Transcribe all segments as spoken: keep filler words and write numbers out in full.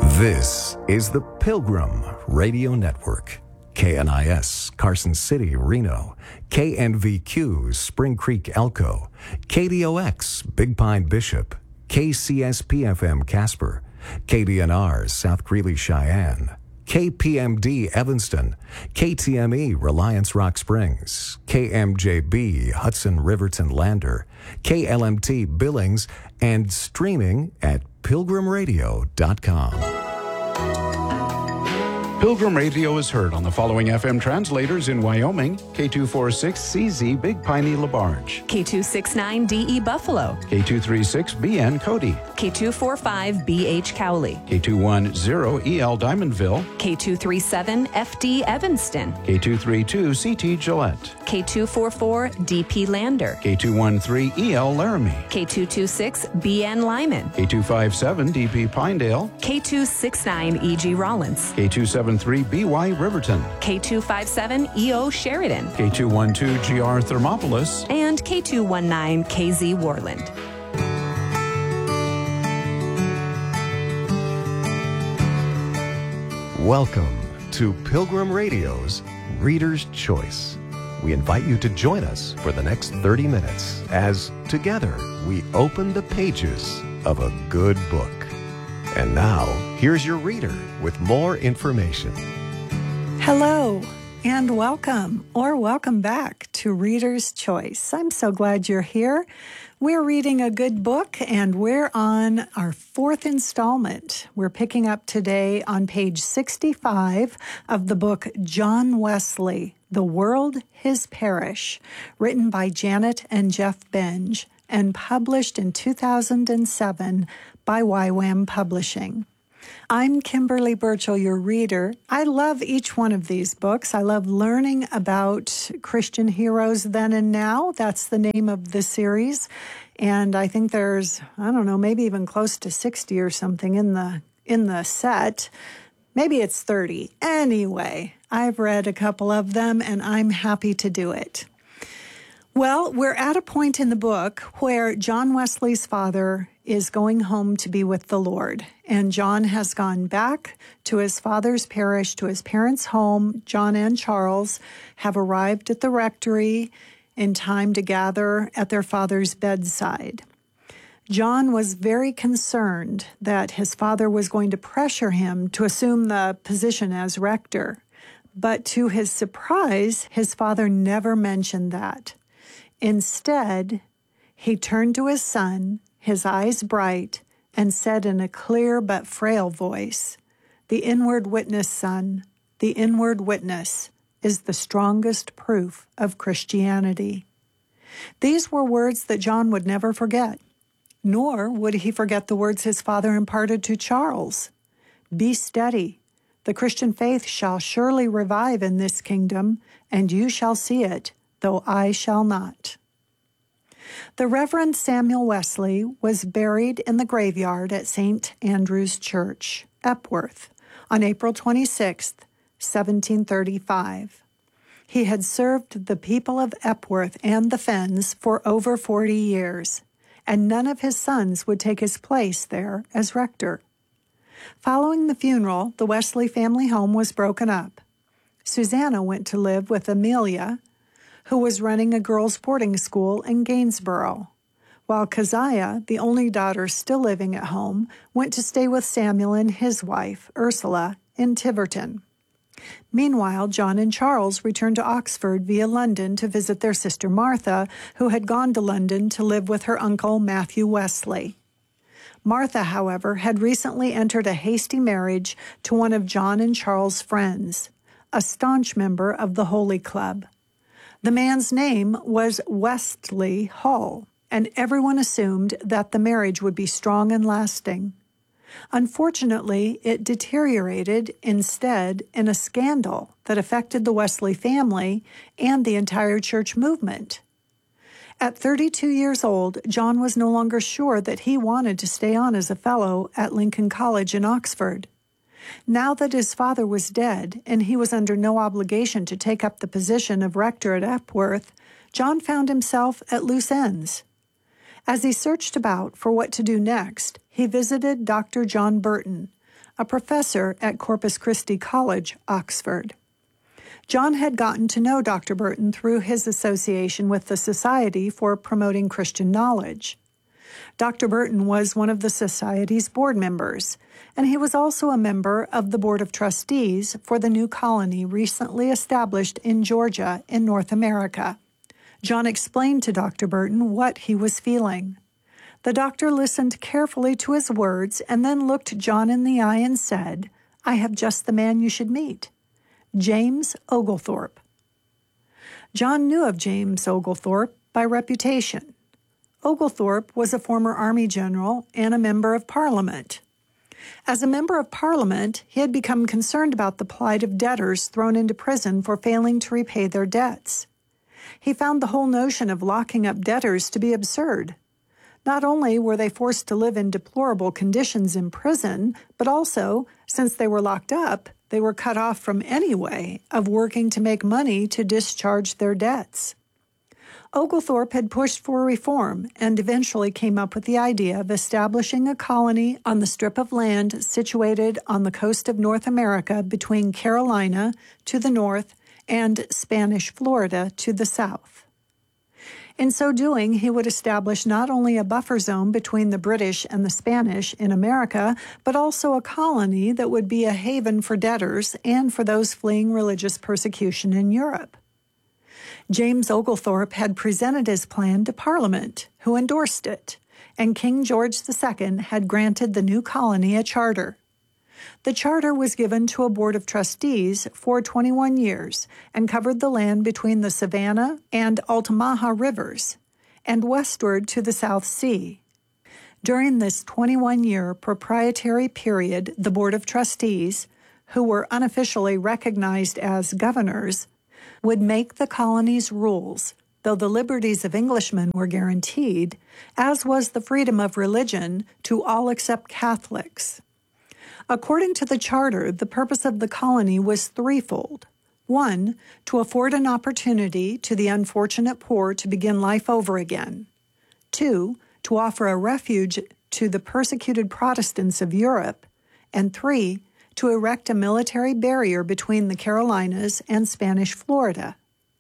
This is the Pilgrim Radio Network. K N I S, Carson City, Reno. K N V Q, Spring Creek, Elko. K D O X, Big Pine, Bishop. K C S P F M, Casper. K D N R, South Greeley, Cheyenne. K P M D, Evanston. K T M E, Reliance Rock Springs. K M J B, Hudson Riverton, Lander. K L M T, Billings. And streaming at pilgrim radio dot com. Pilgrim Radio is heard on the following F M translators in Wyoming: K two forty-six C Z Big Piney LaBarge, K two sixty-nine D E Buffalo, K two thirty-six B N Cody, K two forty-five B H Cowley, K two ten E L Diamondville, K two thirty-seven F D Evanston, K two thirty-two C T Gillette, K two forty-four D P Lander, K two thirteen E L Laramie, K two twenty-six B N Lyman, K two fifty-seven D P Pinedale, K two sixty-nine E G Rollins, K two seventy-three B Y Riverton, K two fifty-seven E O Sheridan, K two twelve G R Thermopolis, and K two nineteen K Z Warland. Welcome to Pilgrim Radio's Reader's Choice. We invite you to join us for the next thirty minutes as together we open the pages of a good book. And now, here's your reader with more information. Hello, and welcome, or welcome back to Reader's Choice. I'm so glad you're here. We're reading a good book, and we're on our fourth installment. We're picking up today on page sixty-five of the book John Wesley, The World, His Parish, written by Janet and Jeff Benge, and published in two thousand seven by Y WAM Publishing. I'm Kimberly Burchell, your reader. I love each one of these books. I love learning about Christian heroes then and now. That's the name of the series. And I think there's, I don't know, maybe even close to sixty or something in the in the set. Maybe it's thirty. Anyway, I've read a couple of them, and I'm happy to do it. Well, we're at a point in the book where John Wesley's father is going home to be with the Lord. And John has gone back to his father's parish, to his parents' home. John and Charles have arrived at the rectory in time to gather at their father's bedside. John was very concerned that his father was going to pressure him to assume the position as rector. But to his surprise, his father never mentioned that. Instead, he turned to his son, his eyes bright, and said in a clear but frail voice, "The inward witness, son, the inward witness is the strongest proof of Christianity." These were words that John would never forget, nor would he forget the words his father imparted to Charles. "Be steady. The Christian faith shall surely revive in this kingdom, and you shall see it, though I shall not." The Reverend Samuel Wesley was buried in the graveyard at Saint Andrew's Church, Epworth, on April twenty-sixth, seventeen thirty-five. He had served the people of Epworth and the Fens for over forty years, and none of his sons would take his place there as rector. Following the funeral, the Wesley family home was broken up. Susanna went to live with Amelia, who was running a girls' boarding school in Gainsborough, while Keziah, the only daughter still living at home, went to stay with Samuel and his wife, Ursula, in Tiverton. Meanwhile, John and Charles returned to Oxford via London to visit their sister Martha, who had gone to London to live with her uncle Matthew Wesley. Martha, however, had recently entered a hasty marriage to one of John and Charles' friends, a staunch member of the Holy Club. The man's name was Wesley Hall, and everyone assumed that the marriage would be strong and lasting. Unfortunately, it deteriorated instead in a scandal that affected the Wesley family and the entire church movement. At thirty-two years old, John was no longer sure that he wanted to stay on as a fellow at Lincoln College in Oxford. Now that his father was dead and he was under no obligation to take up the position of rector at Epworth, John found himself at loose ends. As he searched about for what to do next, he visited Doctor John Burton, a professor at Corpus Christi College, Oxford. John had gotten to know Doctor Burton through his association with the Society for Promoting Christian Knowledge. Doctor Burton was one of the Society's board members, and he was also a member of the Board of Trustees for the new colony recently established in Georgia in North America. John explained to Doctor Burton what he was feeling. The doctor listened carefully to his words and then looked John in the eye and said, "I have just the man you should meet, James Oglethorpe." John knew of James Oglethorpe by reputation. Oglethorpe was a former Army general and a member of Parliament. As a member of Parliament, he had become concerned about the plight of debtors thrown into prison for failing to repay their debts. He found the whole notion of locking up debtors to be absurd. Not only were they forced to live in deplorable conditions in prison, but also, since they were locked up, they were cut off from any way of working to make money to discharge their debts. Oglethorpe had pushed for reform and eventually came up with the idea of establishing a colony on the strip of land situated on the coast of North America between Carolina to the north and Spanish Florida to the south. In so doing, he would establish not only a buffer zone between the British and the Spanish in America, but also a colony that would be a haven for debtors and for those fleeing religious persecution in Europe. James Oglethorpe had presented his plan to Parliament, who endorsed it, and King George the Second had granted the new colony a charter. The charter was given to a board of trustees for twenty-one years and covered the land between the Savannah and Altamaha rivers and westward to the South Sea. During this twenty-one-year proprietary period, the board of trustees, who were unofficially recognized as governors, would make the colony's rules, though the liberties of Englishmen were guaranteed, as was the freedom of religion to all except Catholics. According to the charter, the purpose of the colony was threefold. One, to afford an opportunity to the unfortunate poor to begin life over again. Two, to offer a refuge to the persecuted Protestants of Europe. And three, to erect a military barrier between the Carolinas and Spanish Florida.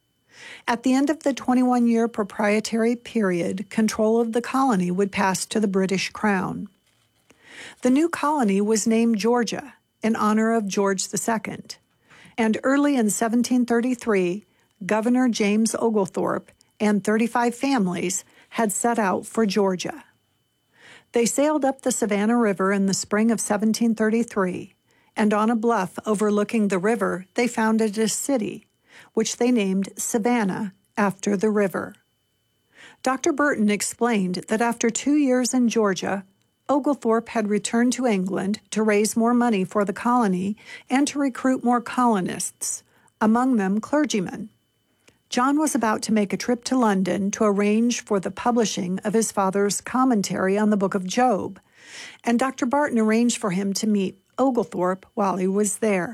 At the end of the twenty-one-year proprietary period, control of the colony would pass to the British Crown. The new colony was named Georgia in honor of George the Second, and early in seventeen thirty-three, Governor James Oglethorpe and thirty-five families had set out for Georgia. They sailed up the Savannah River in the spring of seventeen thirty-three, and on a bluff overlooking the river, they founded a city, which they named Savannah after the river. Doctor Burton explained that after two years in Georgia, Oglethorpe had returned to England to raise more money for the colony and to recruit more colonists, among them clergymen. John was about to make a trip to London to arrange for the publishing of his father's commentary on the book of Job, and Doctor Barton arranged for him to meet Oglethorpe while he was there.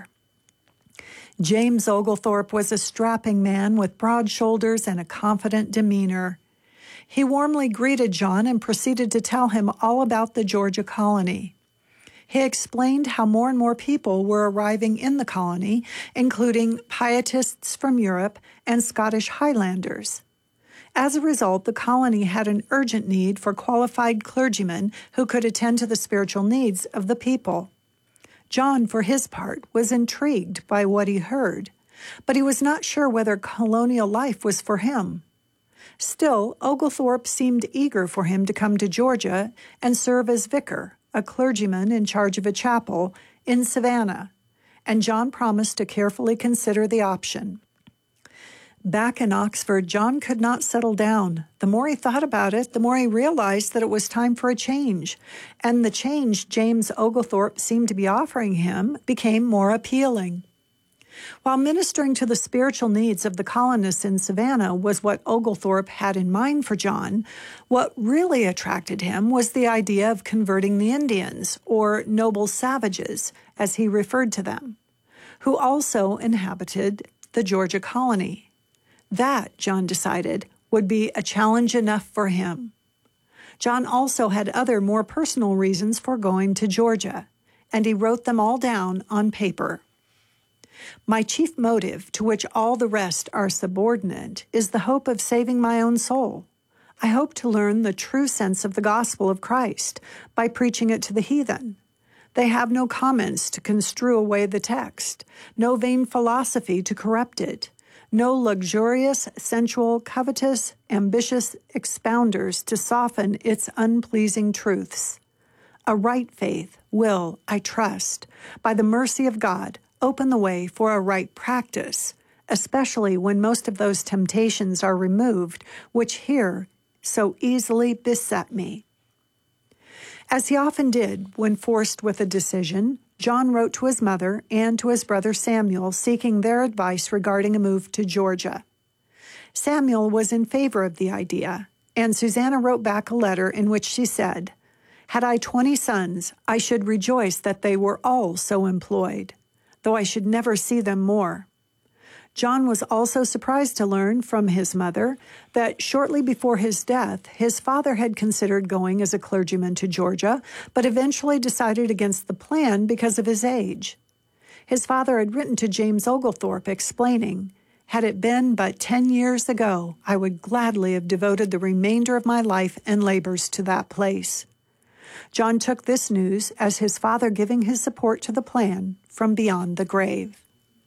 James Oglethorpe was a strapping man with broad shoulders and a confident demeanor. He warmly greeted John and proceeded to tell him all about the Georgia colony. He explained how more and more people were arriving in the colony, including pietists from Europe and Scottish Highlanders. As a result, the colony had an urgent need for qualified clergymen who could attend to the spiritual needs of the people. John, for his part, was intrigued by what he heard, but he was not sure whether colonial life was for him. Still, Oglethorpe seemed eager for him to come to Georgia and serve as vicar, a clergyman in charge of a chapel in Savannah, and John promised to carefully consider the option. Back in Oxford, John could not settle down. The more he thought about it, the more he realized that it was time for a change, and the change James Oglethorpe seemed to be offering him became more appealing. While ministering to the spiritual needs of the colonists in Savannah was what Oglethorpe had in mind for John, what really attracted him was the idea of converting the Indians, or noble savages, as he referred to them, who also inhabited the Georgia colony. That, John decided, would be a challenge enough for him. John also had other more personal reasons for going to Georgia, and he wrote them all down on paper. My chief motive, to which all the rest are subordinate, is the hope of saving my own soul. I hope to learn the true sense of the gospel of Christ by preaching it to the heathen. They have no comments to construe away the text, no vain philosophy to corrupt it, no luxurious, sensual, covetous, ambitious expounders to soften its unpleasing truths. A right faith will, I trust, by the mercy of God, open the way for a right practice, especially when most of those temptations are removed which here so easily beset me. As he often did when forced with a decision, John wrote to his mother and to his brother Samuel seeking their advice regarding a move to Georgia. Samuel was in favor of the idea, and Susanna wrote back a letter in which she said, "Had I twenty sons, I should rejoice that they were all so employed, though I should never see them more." John was also surprised to learn from his mother that shortly before his death, his father had considered going as a clergyman to Georgia, but eventually decided against the plan because of his age. His father had written to James Oglethorpe explaining, "Had it been but ten years ago, I would gladly have devoted the remainder of my life and labors to that place." John took this news as his father giving his support to the plan from beyond the grave.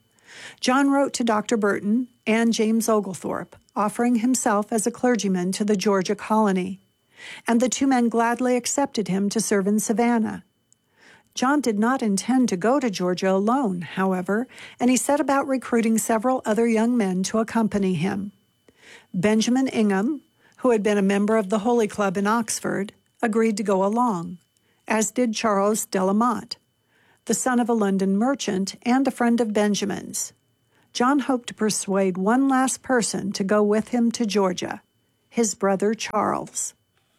John wrote to Doctor Burton and James Oglethorpe, offering himself as a clergyman to the Georgia colony, and the two men gladly accepted him to serve in Savannah. John did not intend to go to Georgia alone, however, and he set about recruiting several other young men to accompany him. Benjamin Ingham, who had been a member of the Holy Club in Oxford, agreed to go along, as did Charles de la Motte, the son of a London merchant and a friend of Benjamin's. John hoped to persuade one last person to go with him to Georgia, his brother Charles.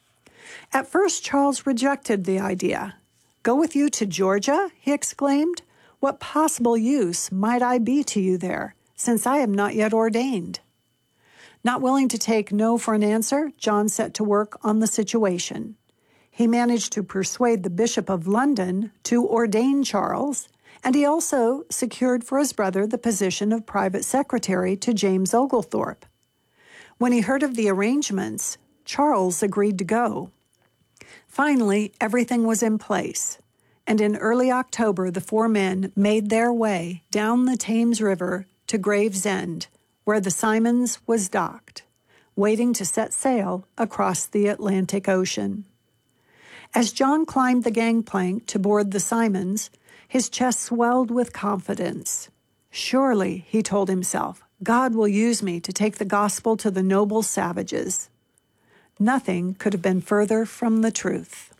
At first, Charles rejected the idea. "Go with you to Georgia?" he exclaimed. "What possible use might I be to you there, since I am not yet ordained?" Not willing to take no for an answer, John set to work on the situation. He managed to persuade the Bishop of London to ordain Charles, and he also secured for his brother the position of private secretary to James Oglethorpe. When he heard of the arrangements, Charles agreed to go. Finally, everything was in place, and in early October the four men made their way down the Thames River to Gravesend, where the Simons was docked, waiting to set sail across the Atlantic Ocean. As John climbed the gangplank to board the Simons, his chest swelled with confidence. "Surely," he told himself, "God will use me to take the gospel to the noble savages." Nothing could have been further from the truth.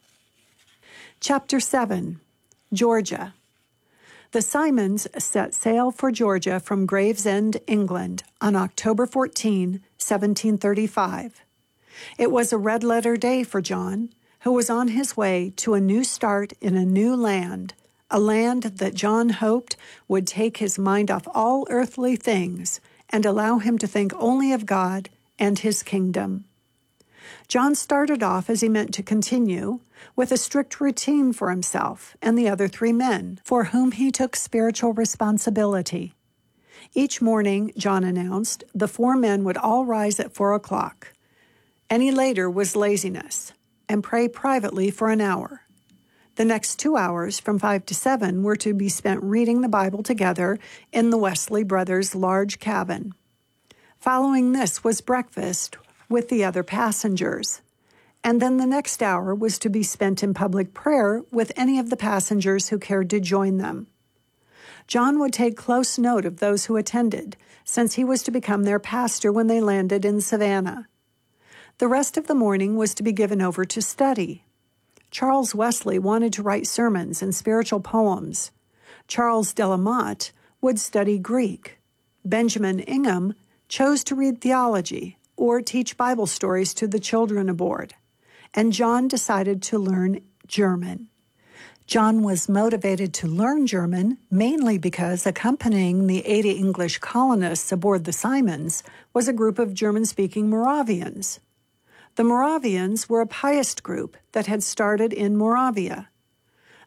Chapter seven. Georgia. The Simons set sail for Georgia from Gravesend, England, on October fourteenth, seventeen thirty-five. It was a red-letter day for John, who was on his way to a new start in a new land, a land that John hoped would take his mind off all earthly things and allow him to think only of God and his kingdom. John started off, as he meant to continue, with a strict routine for himself and the other three men, for whom he took spiritual responsibility. Each morning, John announced, the four men would all rise at four o'clock. Any later was laziness, and pray privately for an hour. The next two hours, from five to seven, were to be spent reading the Bible together in the Wesley brothers' large cabin. Following this was breakfast with the other passengers, and then the next hour was to be spent in public prayer with any of the passengers who cared to join them. John would take close note of those who attended, since he was to become their pastor when they landed in Savannah. The rest of the morning was to be given over to study. Charles Wesley wanted to write sermons and spiritual poems. Charles de la Motte would study Greek. Benjamin Ingham chose to read theology or teach Bible stories to the children aboard. And John decided to learn German. John was motivated to learn German mainly because accompanying the eighty English colonists aboard the Simons was a group of German-speaking Moravians. The Moravians were a pious group that had started in Moravia.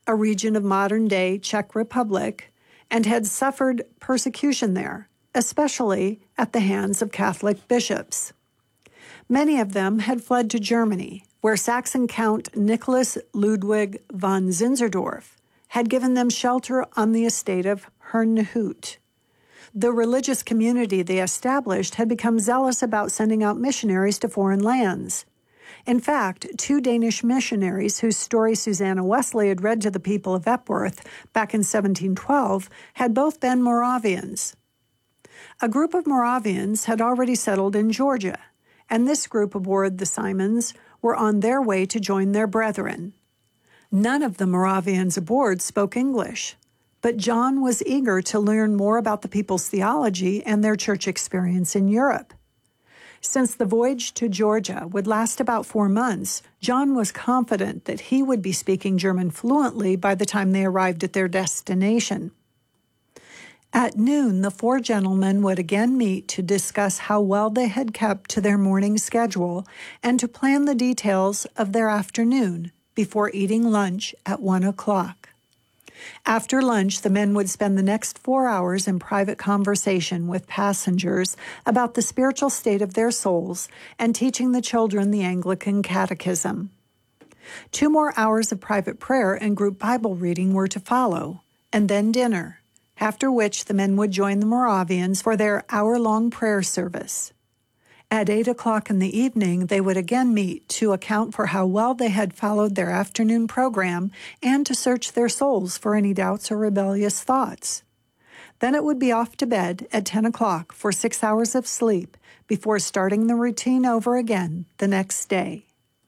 a region of modern-day Czech Republic, and had suffered persecution there, especially at the hands of Catholic bishops. Many of them had fled to Germany, where Saxon Count Nicholas Ludwig von Zinzendorf had given them shelter on the estate of Herrnhut. The religious community they established had become zealous about sending out missionaries to foreign lands. In fact, two Danish missionaries whose story Susanna Wesley had read to the people of Epworth back in seventeen twelve had both been Moravians. A group of Moravians had already settled in Georgia, and this group aboard the Simons were on their way to join their brethren. None of the Moravians aboard spoke English, but John was eager to learn more about the people's theology and their church experience in Europe. Since the voyage to Georgia would last about four months, John was confident that he would be speaking German fluently by the time they arrived at their destination. At noon, the four gentlemen would again meet to discuss how well they had kept to their morning schedule and to plan the details of their afternoon before eating lunch at one o'clock. After lunch, the men would spend the next four hours in private conversation with passengers about the spiritual state of their souls and teaching the children the Anglican Catechism. Two more hours of private prayer and group Bible reading were to follow, and then dinner, after which the men would join the Moravians for their hour-long prayer service. At eight o'clock in the evening, they would again meet to account for how well they had followed their afternoon program and to search their souls for any doubts or rebellious thoughts. Then it would be off to bed at ten o'clock for six hours of sleep before starting the routine over again the next day.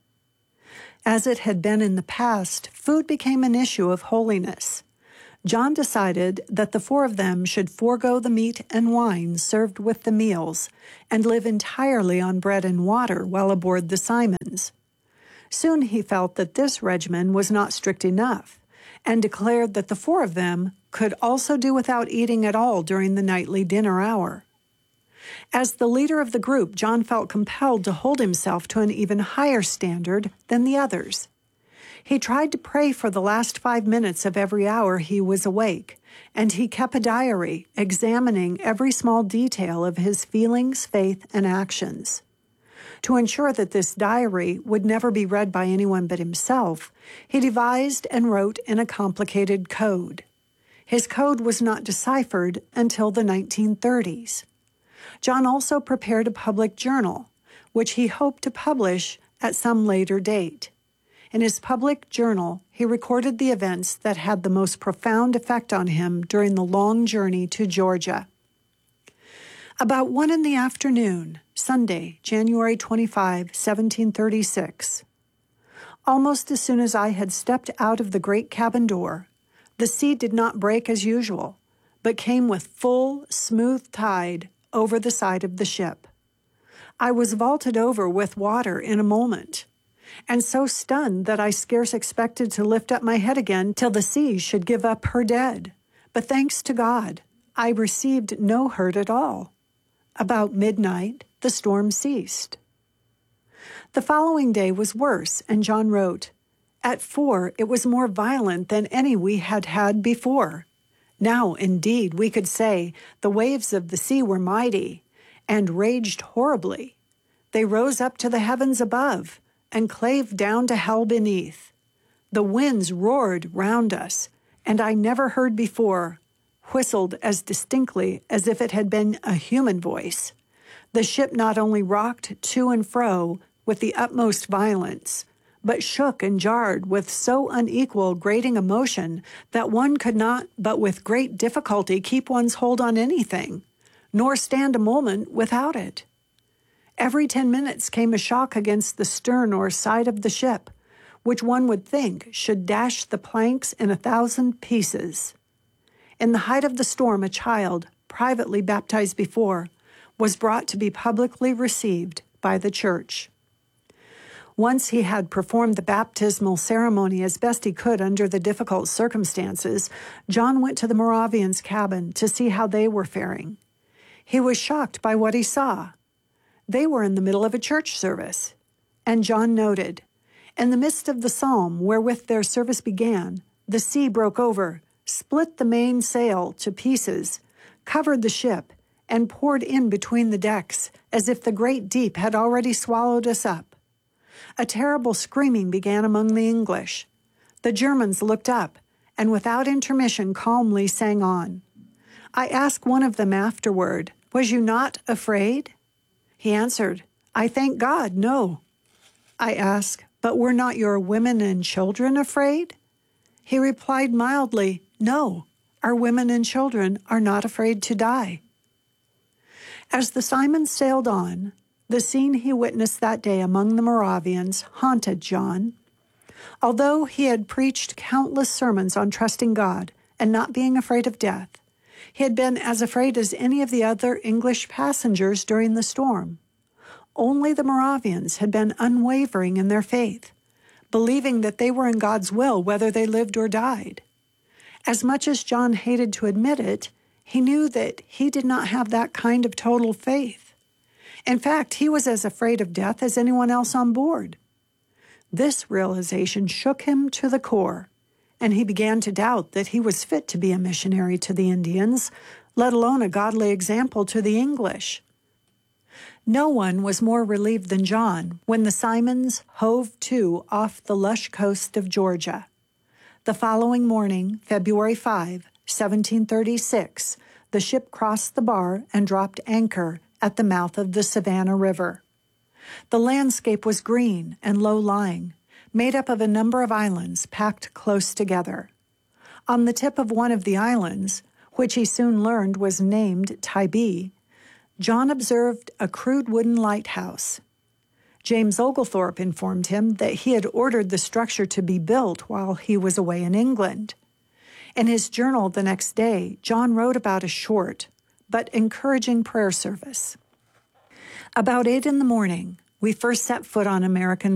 As it had been in the past, food became an issue of holiness. John decided that the four of them should forego the meat and wine served with the meals and live entirely on bread and water while aboard the Simons. Soon he felt that this regimen was not strict enough and declared that the four of them could also do without eating at all during the nightly dinner hour. As the leader of the group, John felt compelled to hold himself to an even higher standard than the others. He tried to pray for the last five minutes of every hour he was awake, and he kept a diary examining every small detail of his feelings, faith, and actions. To ensure that this diary would never be read by anyone but himself, he devised and wrote in a complicated code. His code was not deciphered until the nineteen thirties. John also prepared a public journal, which he hoped to publish at some later date. In his public journal, he recorded the events that had the most profound effect on him during the long journey to Georgia. About one in the afternoon, Sunday, January twenty-fifth, seventeen thirty-six. Almost as soon as I had stepped out of the great cabin door, the sea did not break as usual, but came with full, smooth tide over the side of the ship. I was vaulted over with water in a moment, and so stunned that I scarce expected to lift up my head again till the sea should give up her dead. But thanks to God, I received no hurt at all. About midnight, the storm ceased. The following day was worse, and John wrote, "At four, it was more violent than any we had had before. Now, indeed, we could say the waves of the sea were mighty and raged horribly. They rose up to the heavens above and clave down to hell beneath. The winds roared round us, and I never heard before, whistled as distinctly as if it had been a human voice. The ship not only rocked to and fro with the utmost violence, but shook and jarred with so unequal, grating a motion that one could not but with great difficulty keep one's hold on anything, nor stand a moment without it. Every ten minutes came a shock against the stern or side of the ship, which one would think should dash the planks in a thousand pieces. In the height of the storm, a child, privately baptized before, was brought to be publicly received by the church. Once he had performed the baptismal ceremony as best he could under the difficult circumstances, John went to the Moravians' cabin to see how they were faring. He was shocked by what he saw. They were in the middle of a church service, and John noted, in the midst of the psalm wherewith their service began, The sea broke over, split the mainsail to pieces, covered the ship, and poured in between the decks as if the great deep had already swallowed us up. A terrible screaming began among the English. The Germans looked up, and without intermission calmly sang on. I asked one of them afterward, "Was you not afraid?" He answered, "I thank God, no." I asked, "But were not your women and children afraid?" He replied mildly, "No, our women and children are not afraid to die." As the Simons sailed on, the scene he witnessed that day among the Moravians haunted John. Although he had preached countless sermons on trusting God and not being afraid of death, he had been as afraid as any of the other English passengers during the storm. Only the Moravians had been unwavering in their faith, believing that they were in God's will whether they lived or died. As much as John hated to admit it, he knew that he did not have that kind of total faith. In fact, he was as afraid of death as anyone else on board. This realization shook him to the core, and he began to doubt that he was fit to be a missionary to the Indians, let alone a godly example to the English. No one was more relieved than John when the Simons hove to off the lush coast of Georgia. The following morning, February fifth, seventeen thirty-six, the ship crossed the bar and dropped anchor at the mouth of the Savannah River. The landscape was green and low-lying, made up of a number of islands packed close together. On the tip of one of the islands, which he soon learned was named Tybee, John observed a crude wooden lighthouse. James Oglethorpe informed him that he had ordered the structure to be built while he was away in England. In his journal the next day, John wrote about a short but encouraging prayer service. About eight in the morning, we first set foot on American